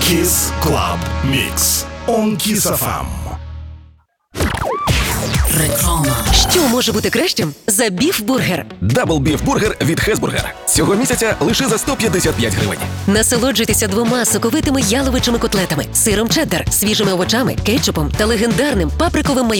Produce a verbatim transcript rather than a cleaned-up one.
Kiss Club Mix on Kiss еф ем. Реклама. Що може бути кращим за біф-бургер? Дабл біф-бургер від Хесбургер. Цього місяця лише за сто п'ятдесят п'ять гривень. Насолоджуйтеся двома соковитими яловичими котлетами, сиром чеддер, свіжими овочами, кетчупом та легендарним паприковим майонезом.